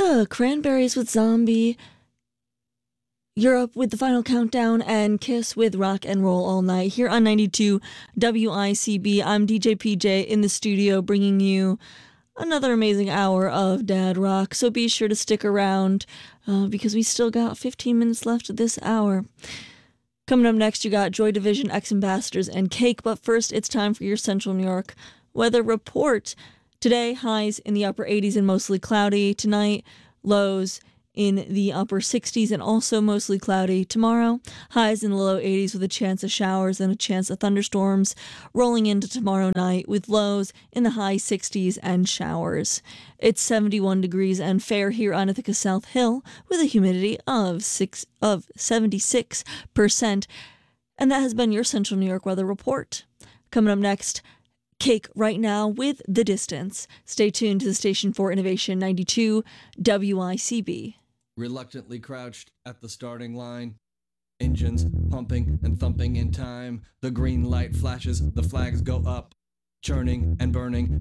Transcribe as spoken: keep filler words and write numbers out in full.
The Cranberries with Zombie, Europe with the Final Countdown, and Kiss with Rock and Roll All Night here on ninety-two W I C B. I'm D J P J in the studio bringing you another amazing hour of Dad Rock, so be sure to stick around uh, because we still got fifteen minutes left this hour. Coming up next, you got Joy Division, Ex-Ambassadors, and Cake, but first it's time for your Central New York weather report. Today, highs in the upper eighties and mostly cloudy. Tonight, lows in the upper sixties and also mostly cloudy. Tomorrow, highs in the low eighties with a chance of showers and a chance of thunderstorms rolling into tomorrow night with lows in the high sixties and showers. It's seventy-one degrees and fair here on Ithaca South Hill with a humidity of six of seventy-six percent. And that has been your Central New York weather report. Coming up next, Cake right now with The Distance. Stay tuned to the station for Innovation ninety-two W I C B. Reluctantly crouched at the starting line, engines pumping and thumping in time. The green light flashes, the flags go up, churning and burning